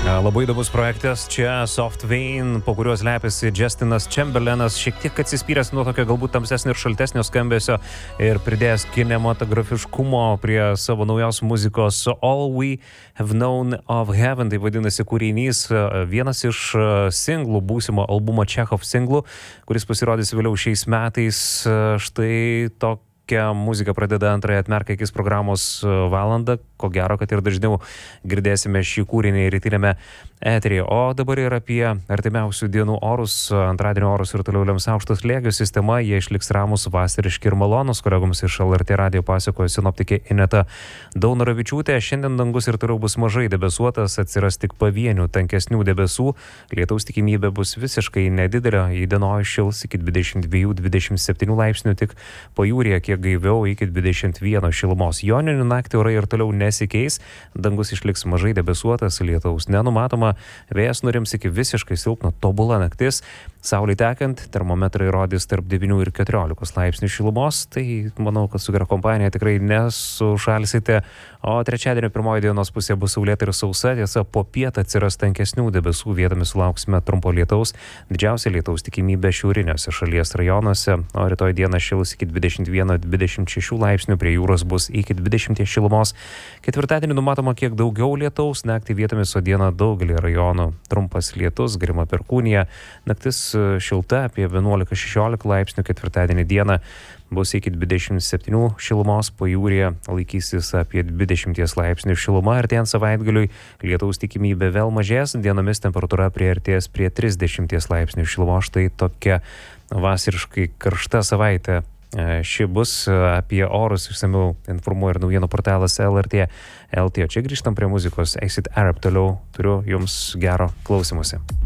Labai įdomus projektas, čia Soft Vein, po kuriuo slepiasi Justinas Chamberlainas, šiek tiek atsispyręs nuo tokio galbūt tamsesnio ir šaltesnio skambesio ir pridėjęs kinematografiškumo prie savo naujos muzikos All We Have Known of Heaven, tai vadinasi kūrinys, vienas iš singlų būsimo albumo Chekhov singlų, kuris pasirodys vėliau šiais metais. Štai tokia muzika pradeda antrąją Atmerk akis programos valandą, ko gero, kad ir dažniau girdėsime šį kūrinį rytinėme eteryje. O dabar ir apie artimiausių dienų orus. Antradienio orus ir toliau lems aukšto slėgio sistema, jie išliks ramus, vasariški ir malonus. Kolegoms iš LRT radijo pasakojo sinoptikė Ineta Daunoravičiūtė. Šiandien dangus ir toliau bus mažai debesuotas, atsiras tik pavienių tankesnių debesų. Lietaus tikimybė bus visiškai nedidelė, įdienojus šils iki 22-27 laipsnių, tik pajūryje kiek gaiviau iki 21 šilumos. Joninių naktį orai ir toliau nesikeis, dangus išliks mažai debesuotas, lietaus nenumatoma, vėjas nurims iki visiškai silpno, tobula naktis, saulei tekant, termometrai rodys tarp 9 ir 14 laipsnių šilumos, tai manau, kad su gera kompanija tikrai nesušalsite, o trečiadienio pirmoji dienos pusė bus saulėta ir sausa, tiesa, po pietą atsiras tankesnių debesų, vietomis sulauksime trumpo lietaus, didžiausia lietaus tikimybė šiauriniuose šalies rajonuose, o rytoj dieną šils iki 21-26 laipsnių, prie jūros bus iki 20 šilumos. Ketvirtadienį numatoma kiek daugiau lietaus, naktį vietomis, o dieną daugelį rajonų trumpas lietus, galima perkūnija, naktis šilta apie 11-16 laipsnių, ketvirtadienį dieną bus iki 27 šilumos, pajūryje laikysis apie 20 laipsnių šiluma, artėjant savaitgaliui lietaus tikimybė vėl mažės, dienomis temperatūra priartės prie 30 laipsnių šilumos. Štai tokia vasariškai karšta savaitė ši bus. Apie orus išsamiau informuoja ir naujienų portalas LRT LT. Čia grįžtam prie muzikos Acid Arab, toliau turiu jums gero klausymosi.